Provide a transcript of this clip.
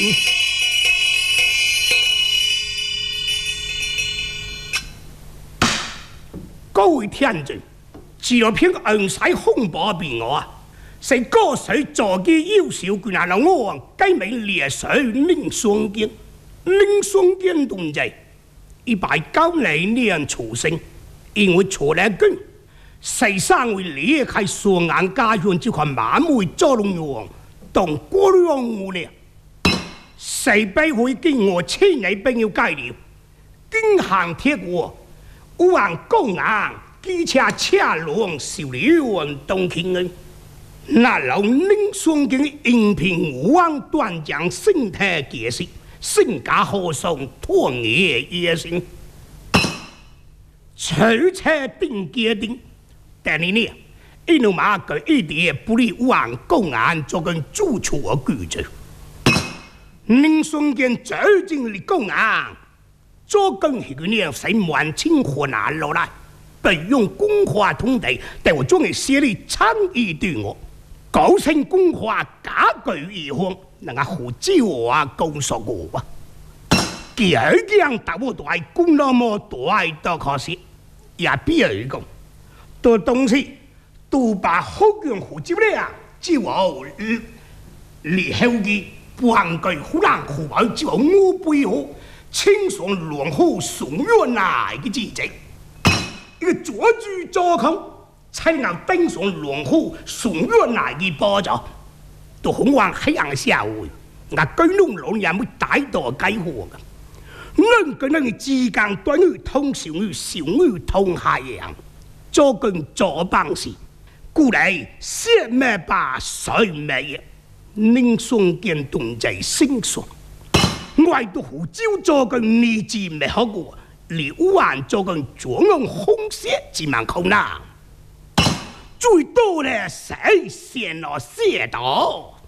各位听众，纪录片《红西风暴》片啊，是歌手早期优秀军人人物改名烈水林双健。林双健同志，1892年出生，因为出来军，西山为离开双安家园这块满为造龙王，当国王无了。西北会经我亲爱朋友介绍，经行铁过。有人讲啊，机车车龙受理运动庆的，那老林双健应聘武王断将身体结实，身家豪爽，团结野心，车车定决定。但是呢，因为马个一点不利武王公安做跟主处的举证，林双健走进了公安。做更迄个年使满清河南落来，不用公话通敌，但我总系写你倡议对我，高声公话假句以方，能够胡椒话讲说过啊。第二样大我大讲那么大都可惜，也比如讲，多东西都把好用胡椒了，只有李后记半句湖南湖北只有我背后。清爽良好送远来的季节，一个左居左空，才能登上良好送远来的宝座。都红往黑暗社会，我居农老人要大道解放的。人跟人的之间短语通常与小语通下样，做跟做办事，故来血脉把水脉，宁双健同在心上。我都胡椒做个日子没好过，你武汉做个专用红色只蛮困难，最多呢谁先了写到。